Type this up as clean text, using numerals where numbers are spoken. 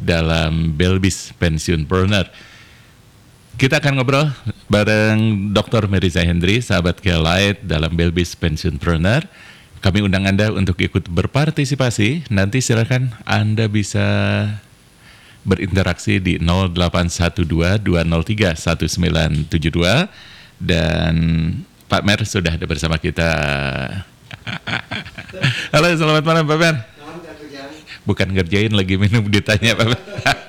dalam Belbis Pensiunpreneur. Kita akan ngobrol bareng Dr. Meriza Hendry, sahabat K-Lite dalam Belbis Pensiunpreneur. Kami undang Anda untuk ikut berpartisipasi. Nanti silakan Anda bisa berinteraksi di 0812-203-1972. Dan Pak Mer sudah ada bersama kita. Halo, selamat malam Pak Mer. Bukan ngerjain, lagi minum ditanya Pak Mer.